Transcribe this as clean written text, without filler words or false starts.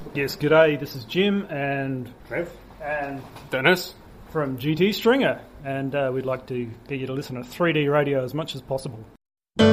Yes, g'day, this is Jim and Trev. And Dennis. From GT Stringer, and we'd like to get you to listen to 3D radio as much as possible.